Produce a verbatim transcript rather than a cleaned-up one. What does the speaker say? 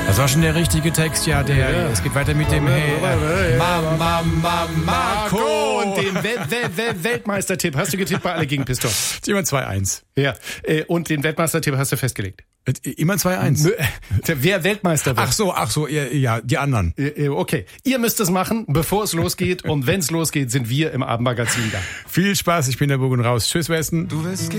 Das war schon der richtige Text, ja. Der, Ja. Es geht weiter mit dem hey, äh, Mama, Mama, Marco. Und den Wel Wel Wel Weltmeistertipp hast du getippt bei Alle gegen Pistos. Immer zwei eins. Ja. Äh, Und den Weltmeistertipp hast du festgelegt. Immer zwei eins. Nö, der- Wer Weltmeister wird. Ach so, ach so, ja, ja, die anderen. Äh, äh, Okay. Ihr müsst es machen, bevor es losgeht. Und wenn es losgeht, sind wir im Abendmagazin da. Viel Spaß, ich bin der Burg und raus. Tschüss, Westen. Du wirst